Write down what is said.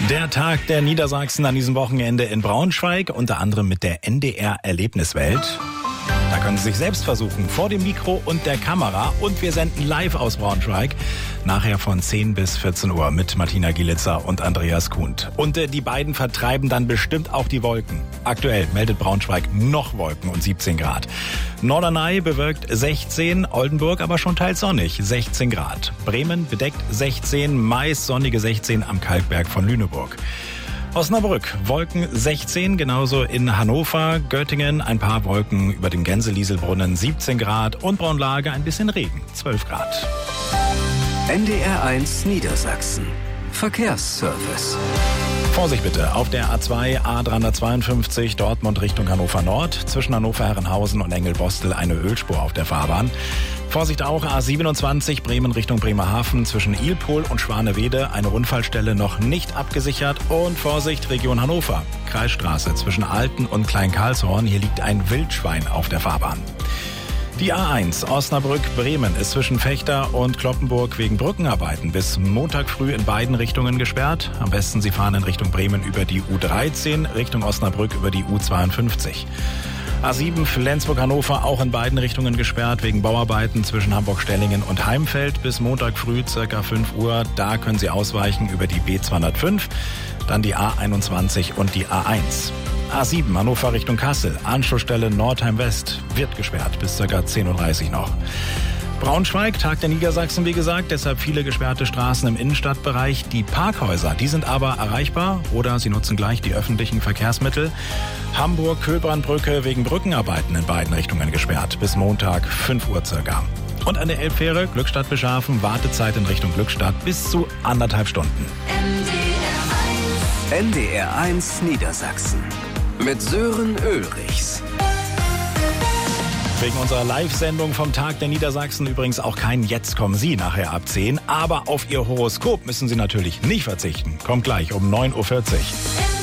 Der Tag der Niedersachsen an diesem Wochenende in Braunschweig, unter anderem mit der NDR Erlebniswelt. Da können Sie sich selbst versuchen, vor dem Mikro und der Kamera. Und wir senden live aus Braunschweig, nachher von 10 bis 14 Uhr mit Martina Gielitzer und Andreas Kuhnt. Und die beiden vertreiben dann bestimmt auch die Wolken. Aktuell meldet Braunschweig noch Wolken und 17 Grad. Norderney bewölkt 16, Oldenburg aber schon teils sonnig, 16 Grad. Bremen bedeckt 16, meist sonnige 16 am Kalkberg von Lüneburg. Osnabrück, Wolken 16, genauso in Hannover, Göttingen, ein paar Wolken über dem Gänselieselbrunnen 17 Grad und Braunlage ein bisschen Regen, 12 Grad. NDR 1 Niedersachsen. Verkehrsservice. Vorsicht bitte, auf der A2 A352 Dortmund Richtung Hannover Nord, zwischen Hannover-Herrenhausen und Engelbostel eine Ölspur auf der Fahrbahn. Vorsicht auch A27 Bremen Richtung Bremerhaven zwischen Ilpol und Schwanewede, eine Unfallstelle noch nicht abgesichert. Und Vorsicht Region Hannover, Kreisstraße zwischen Alten und Klein-Karlshorn, hier liegt ein Wildschwein auf der Fahrbahn. Die A1 Osnabrück-Bremen ist zwischen Fechter und Cloppenburg wegen Brückenarbeiten bis Montag früh in beiden Richtungen gesperrt. Am besten Sie fahren in Richtung Bremen über die U13, Richtung Osnabrück über die U52. A7 Flensburg-Hannover auch in beiden Richtungen gesperrt wegen Bauarbeiten zwischen Hamburg-Stellingen und Heimfeld bis Montag früh ca. 5 Uhr. Da können Sie ausweichen über die B205, dann die A21 und die A1. A7 Hannover Richtung Kassel, Anschlussstelle Nordheim West, wird gesperrt bis ca. 10.30 Uhr noch. Braunschweig, Tag der Niedersachsen, wie gesagt, deshalb viele gesperrte Straßen im Innenstadtbereich. Die Parkhäuser, die sind aber erreichbar oder Sie nutzen gleich die öffentlichen Verkehrsmittel. Hamburg-Köbrandbrücke wegen Brückenarbeiten in beiden Richtungen gesperrt, bis Montag 5 Uhr circa. Und an der Elbfähre Glückstadt-Beschafen, Wartezeit in Richtung Glückstadt bis zu 1,5 Stunden. NDR 1 Niedersachsen mit Sören Ulrichs. Wegen unserer Live-Sendung vom Tag der Niedersachsen übrigens auch kein Jetzt kommen Sie nachher ab 10. Aber auf Ihr Horoskop müssen Sie natürlich nicht verzichten. Kommt gleich um 9.40 Uhr.